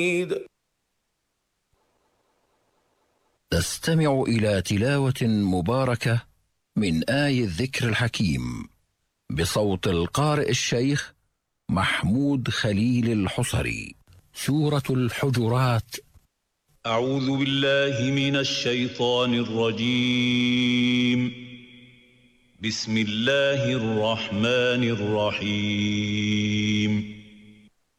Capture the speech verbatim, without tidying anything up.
تستمع إلى تلاوة مباركة من آي الذكر الحكيم بصوت القارئ الشيخ محمود خليل الحصري. سورة الحجرات. أعوذ بالله من الشيطان الرجيم. بسم الله الرحمن الرحيم.